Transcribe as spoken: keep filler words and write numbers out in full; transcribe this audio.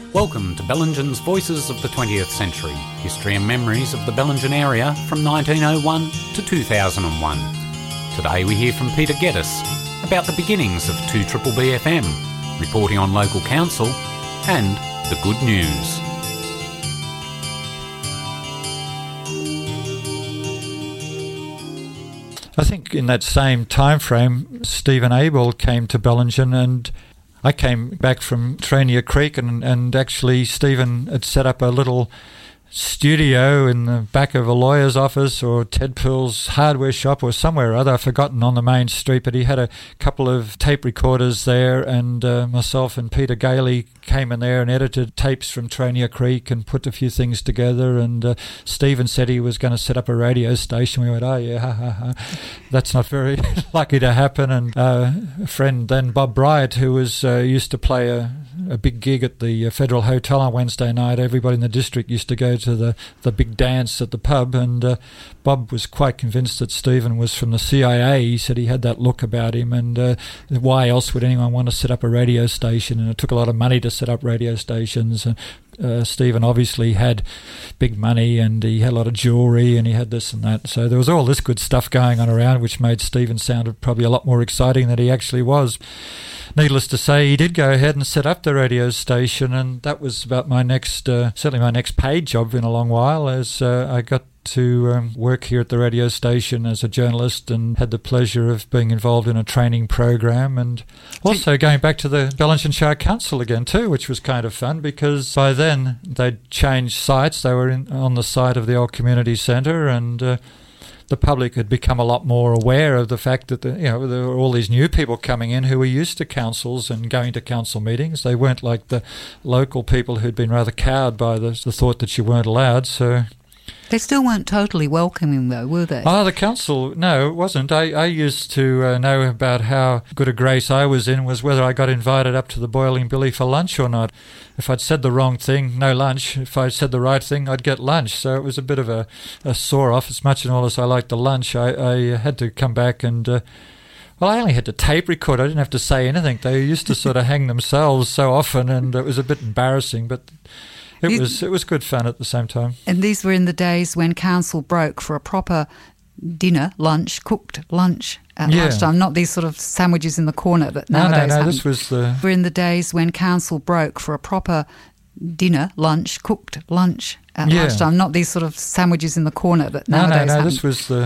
Welcome to Bellingen's Voices of the twentieth Century, history and memories of the Bellingen area from nineteen oh one to two thousand one. Today we hear from Peter Geddes about the beginnings of two B B F M, reporting on local council and the good news. I think in that same time frame, Stephen Abel came to Bellingen, and I came back from Trainia Creek, and, and actually Stephen had set up a little studio in the back of a lawyer's office or Ted Pool's hardware shop or somewhere or other, I've forgotten, on the main street, but he had a couple of tape recorders there, and uh, myself and Peter Gailey came in there and edited tapes from Trainia Creek and put a few things together, and uh, Stephen said he was going to set up a radio station. We went, oh yeah, ha, ha, ha. That's not very likely to happen. And uh, a friend then, Bob Bryant, who was uh, used to play a, a big gig at the Federal Hotel on Wednesday night. Everybody in the district used to go to the, the big dance at the pub, and uh, Bob was quite convinced that Stephen was from the C I A. He said he had that look about him, and uh, why else would anyone want to set up a radio station? And it took a lot of money to set up radio stations. And uh, Stephen obviously had big money, and he had a lot of jewellery, and he had this and that. So there was all this good stuff going on around, which made Stephen sound probably a lot more exciting than he actually was. Needless to say, he did go ahead and set up the radio station, and that was about my next, uh, certainly my next paid job in a long while, as uh, I got to um, work here at the radio station as a journalist, and had the pleasure of being involved in a training program, and also going back to the Bellingen Shire Council again too, which was kind of fun, because by then they'd changed sites. They were in, on the site of the old community centre, and uh, the public had become a lot more aware of the fact that the, you know, there were all these new people coming in who were used to councils and going to council meetings. They weren't like the local people who'd been rather cowed by the, the thought that you weren't allowed. So they still weren't totally welcoming, though, were they? Oh, the council, no, it wasn't. I, I used to uh, know about how good a grace I was in was whether I got invited up to the Boiling Billy for lunch or not. If I'd said the wrong thing, no lunch. If I'd said the right thing, I'd get lunch. So it was a bit of a, a sore-off. As much and all as I liked the lunch, I, I had to come back and... Uh, Well, I only had to tape record. I didn't have to say anything. They used to sort of hang themselves so often, and it was a bit embarrassing, but it you, was it was good fun at the same time. And these were in the days when council broke for a proper dinner, lunch, cooked lunch at yeah. lunchtime, not these sort of sandwiches in the corner that nowadays No, no, no, happen. this was the... We're in the days when council broke for a proper dinner, lunch, cooked lunch at yeah. lunchtime, not these sort of sandwiches in the corner that nowadays No, no, no, happen. this was the...